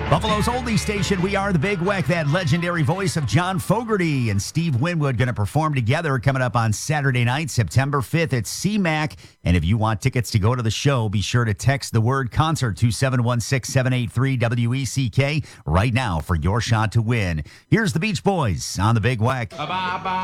Buffalo's oldie station, we are the Big Weck, that legendary voice of John Fogerty and Steve Winwood going to perform together coming up on Saturday night, September 5th at CMAC. And if you want tickets to go to the show, be sure to text the word concert to 716-783-WECK right now for your shot to win. Here's the Beach Boys on the Big Weck.